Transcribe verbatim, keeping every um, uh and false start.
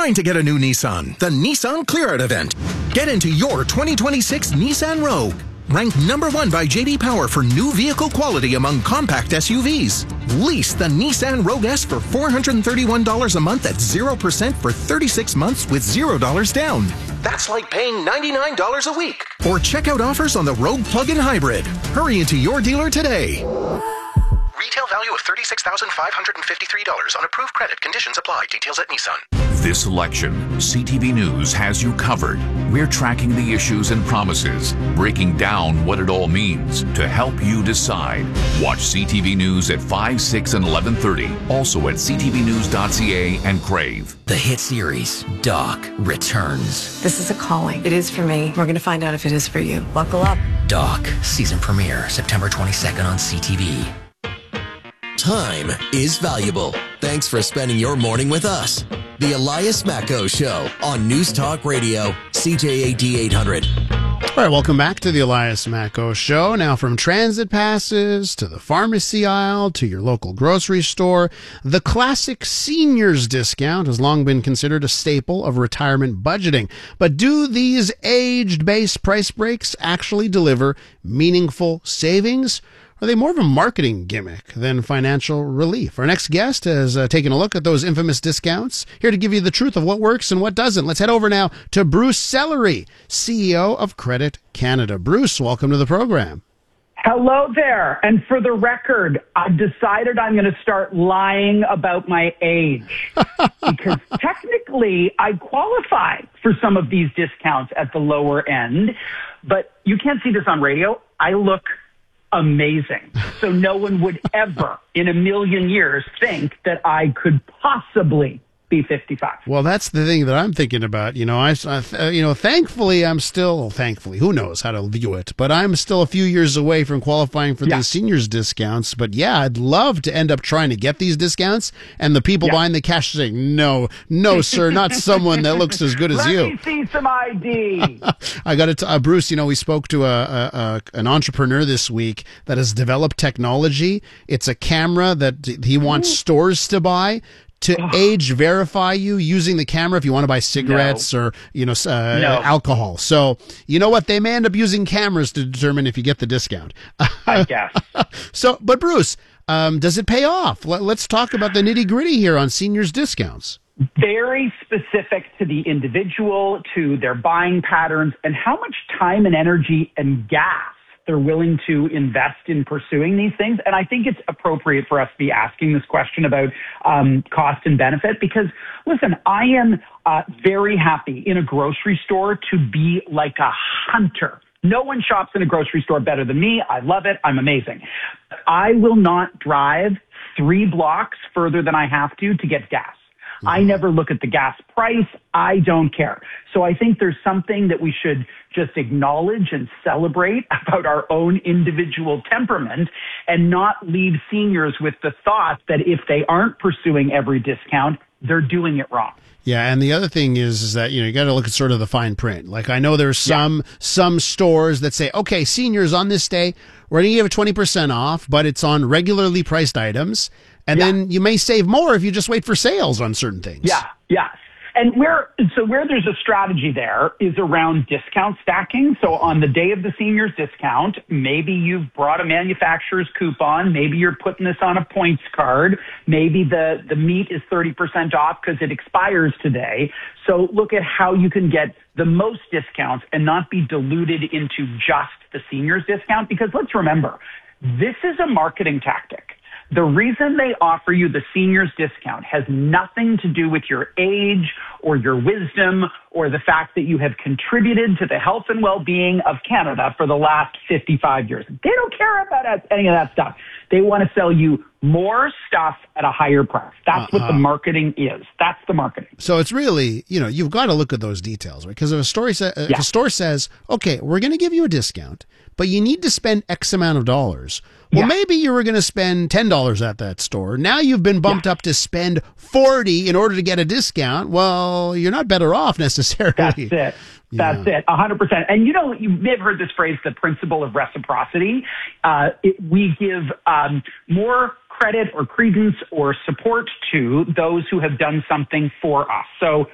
trying to get a new Nissan, the Nissan Clear Out event. Get into your twenty twenty-six Nissan Rogue. Ranked number one by J D Power for new vehicle quality among compact S U Vs. Lease the Nissan Rogue S for four hundred thirty-one dollars a month at zero percent for thirty-six months with zero dollars down. That's like paying ninety-nine dollars a week. Or check out offers on the Rogue Plug-in Hybrid. Hurry into your dealer today. Retail value of thirty-six thousand five hundred fifty-three dollars on approved credit. Conditions apply. Details at Nissan. This election, C T V News has you covered. We're tracking the issues and promises, breaking down what it all means to help you decide. Watch C T V News at five, six, and eleven thirty. Also at c t v news dot c a and Crave. The hit series, Doc, returns. This is a calling. It is for me. We're going to find out if it is for you. Buckle up. Doc, season premiere, September twenty-second on C T V. Time is valuable. Thanks for spending your morning with us. The Elias Macko Show on News Talk Radio, C J A D eight hundred. All right, welcome back to the Elias Macko Show. Now, from transit passes to the pharmacy aisle to your local grocery store, the classic seniors discount has long been considered a staple of retirement budgeting. But do these age-based price breaks actually deliver meaningful savings? Are they more of a marketing gimmick than financial relief? Our next guest has uh, taken a look at those infamous discounts, here to give you the truth of what works and what doesn't. Let's head over now to Bruce Sellery, C E O of Credit Canada. Bruce, welcome to the program. Hello there. And for the record, I've decided I'm going to start lying about my age because technically I qualify for some of these discounts at the lower end, but you can't see this on radio. I look amazing. So no one would ever in a million years think that I could possibly be fifty-five. Well, that's the thing that I'm thinking about. You know, I, I, you know, thankfully, I'm still, thankfully, who knows how to view it, but I'm still a few years away from qualifying for yeah. these seniors discounts. But yeah, I'd love to end up trying to get these discounts, and the people yeah. behind the cash saying, no, no, sir, not someone that looks as good as Let you. Let me see some I D. I got to, uh, Bruce, you know, we spoke to a, a, a an entrepreneur this week that has developed technology. It's a camera that he wants Ooh. stores to buy to age verify you using the camera if you want to buy cigarettes no. or, you know, uh, no. alcohol. So, you know what? They may end up using cameras to determine if you get the discount. I guess. So, but Bruce, um, does it pay off? Let, let's talk about the nitty gritty here on seniors discounts. Very specific to the individual, to their buying patterns, and how much time and energy and gas they're willing to invest in pursuing these things. And I think it's appropriate for us to be asking this question about um, cost and benefit because, listen, I am uh, very happy in a grocery store to be like a hunter. No one shops in a grocery store better than me. I love it. I'm amazing. I will not drive three blocks further than I have to to get gas. Mm-hmm. I never look at the gas price. I don't care. So I think there's something that we should just acknowledge and celebrate about our own individual temperament and not leave seniors with the thought that if they aren't pursuing every discount, they're doing it wrong. Yeah, and the other thing is, is that, you know, you got to look at sort of the fine print. Like, I know there's some yeah. some stores that say, okay, seniors on this day, we're going to give it twenty percent off, but it's on regularly priced items. And yeah. then you may save more if you just wait for sales on certain things. Yeah, yeah. And where, so where there's a strategy there is around discount stacking. So on the day of the seniors discount, maybe you've brought a manufacturer's coupon. Maybe you're putting this on a points card. Maybe the, the meat is thirty percent off because it expires today. So look at how you can get the most discounts and not be diluted into just the seniors discount. Because let's remember, this is a marketing tactic. The reason they offer you the seniors discount has nothing to do with your age or your wisdom or the fact that you have contributed to the health and well-being of Canada for the last fifty-five years. They don't care about any of that stuff. They want to sell you more stuff at a higher price. That's uh-huh. what the marketing is. That's the marketing. So it's really, you know, you've got to look at those details, right? Because if a story sa- if yeah. a store says, okay, we're going to give you a discount, but you need to spend X amount of dollars. Well, yeah. maybe you were going to spend ten dollars at that store. Now you've been bumped yeah. up to spend forty dollars in order to get a discount. Well, you're not better off necessarily. That's it. That's yeah. it. A hundred percent. And you know, you may have heard this phrase, the principle of reciprocity. Uh, it, we give um, more credit or credence or support to those who have done something for us. So